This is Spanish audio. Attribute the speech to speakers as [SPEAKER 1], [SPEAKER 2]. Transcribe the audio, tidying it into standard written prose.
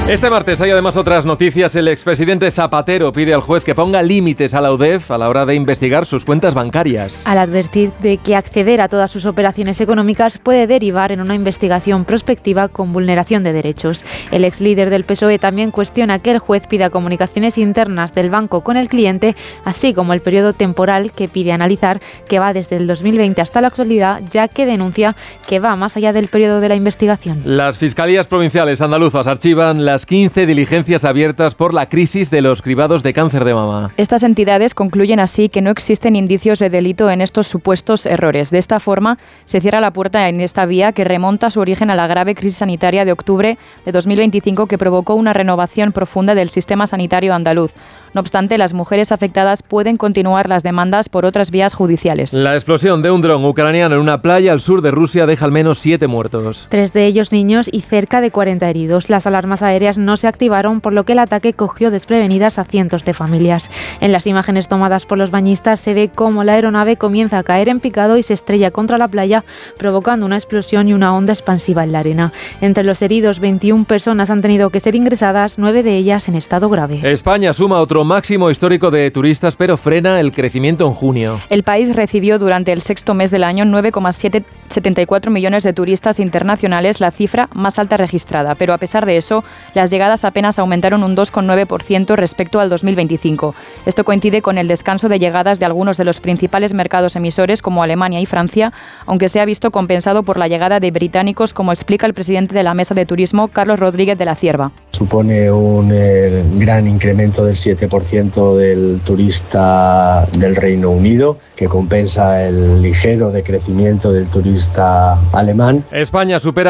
[SPEAKER 1] Este martes hay además otras noticias. El expresidente Zapatero pide al juez que ponga límites a la UDEF a la hora de investigar sus cuentas bancarias.
[SPEAKER 2] Al advertir de que acceder a todas sus operaciones económicas puede derivar en una investigación prospectiva con vulneración de derechos. El ex líder del PSOE también cuestiona que el juez pida comunicaciones internas del banco con el cliente, así como el periodo temporal que pide analizar, que va desde el 2020 hasta la actualidad, ya que denuncia que va más allá del periodo de la investigación.
[SPEAKER 1] Las fiscalías provinciales andaluzas archivan las 15 diligencias abiertas por la crisis de los cribados de cáncer de mama.
[SPEAKER 3] Estas entidades concluyen así que no existen indicios de delito en estos supuestos errores. De esta forma, se cierra la puerta en esta vía que remonta su origen a la grave crisis sanitaria de octubre de 2025 que provocó una renovación profunda del sistema sanitario andaluz. No obstante, las mujeres afectadas pueden continuar las demandas por otras vías judiciales.
[SPEAKER 1] La explosión de un dron ucraniano en una playa al sur de Rusia deja al menos 7 muertos.
[SPEAKER 2] 3 de ellos niños y cerca de 40 heridos. Las alarmas aéreas no se activaron, por lo que el ataque cogió desprevenidas a cientos de familias. En las imágenes tomadas por los bañistas se ve cómo la aeronave comienza a caer en picado y se estrella contra la playa, provocando una explosión y una onda expansiva en la arena. Entre los heridos, 21 personas han tenido que ser ingresadas, 9 de ellas en estado grave.
[SPEAKER 1] España suma otro máximo histórico de turistas, pero frena el crecimiento en junio.
[SPEAKER 3] El país recibió durante el sexto mes del año 9,74 millones de turistas internacionales, la cifra más alta registrada. Pero a pesar de eso, las llegadas apenas aumentaron un 2,9% respecto al 2025. Esto coincide con el descanso de llegadas de algunos de los principales mercados emisores como Alemania y Francia, aunque se ha visto compensado por la llegada de británicos, como explica el presidente de la Mesa de Turismo, Carlos Rodríguez de la Cierva.
[SPEAKER 4] Supone un gran incremento del 7% del turista del Reino Unido, que compensa el ligero decrecimiento del turista alemán.
[SPEAKER 1] España supera